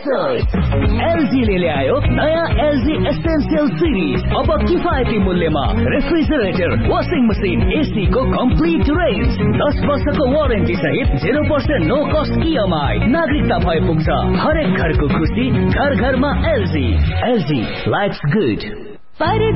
LG ले ल्यायो नयाँ एलजी एसेन्शियल सिरिज। अब किफायती मूल्यमा रेफ्रिजरेटर, वाशिङ मसिन, एसी को कम्प्लिट रेन्ज, 10 वर्षको वारेन्टी सहित 0% नो कस्ट EMI। नागरिकता भए पुग्छ हरेक घरको खुसी, घर घरमा एलजी। LG lives good.